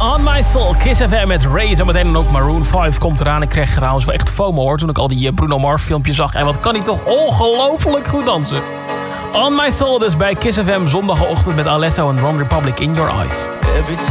On My Soul, Kiss FM met Ray. Zometeen en ook Maroon 5 komt eraan. Ik kreeg trouwens wel echt FOMO hoor toen ik al die Bruno Mars filmpjes zag. En wat kan hij toch ongelooflijk goed dansen. On My Soul dus bij Kiss FM zondagochtend met Alesso en One Republic in Your Eyes.